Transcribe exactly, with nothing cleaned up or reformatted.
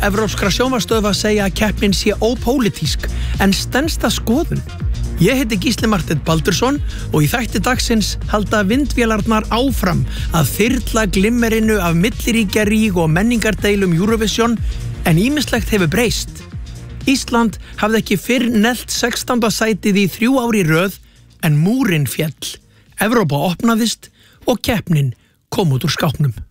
evrópskra sjónvarpsstöðva segja að keppnin sé ópólitísk en stenst það skoðun. Ég heiti Gísli Marteinn Baldursson og í þætti dagsins halda vindvélarnar áfram að þyrla glimmerinu af milliríkjaríg og menningardeilum Eurovision en ýmislegt hefur breyst. Ísland hafði ekki fyrr neglt sextánda sætið í þrjú ár í röð en múrinn féll. Evrópa opnaðist og keppnin kom út úr skápnum.